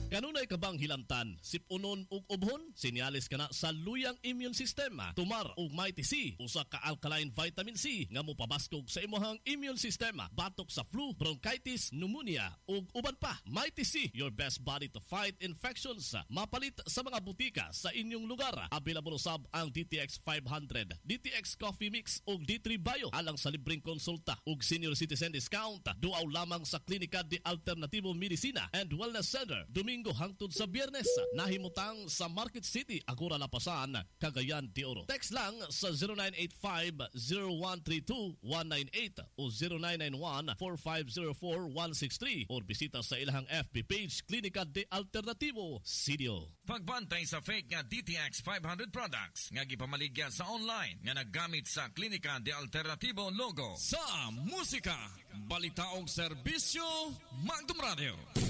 Kanunay ka bang hilantan, sipunon ug ubhon? Sinyalis ka na sa luyang immune sistema. Tumar ug Mighty C, usa ka alkaline vitamin C nga mopabaskog sa imuhang immune sistema batok sa flu, bronchitis, pneumonia ug uban pa. Mighty C, your best body to fight infections. Mapalit sa mga butika sa inyong lugar. Available usab ang DTX 500, DTX Coffee Mix ug D3 Bio alang sa libreng konsulta ug senior citizen discount. Duaw lamang sa Klinika de Alternativo Medicina and Wellness Center Domingo hangtod sa Biyernes. Nahimutang sa Market City, Agora Lapasan, Cagayan de Oro. Text lang sa 0985-0132-198 o 0991-4504-163 or bisita sa ilahang FB page Klinika de Alternativo Sidio. Pagbantay sa fake nga DTX 500 products nga gipamaligya sa online nga naggamit sa Klinika de Alternativo logo. Sa musika, balita og serbisyo, Magdum Radio.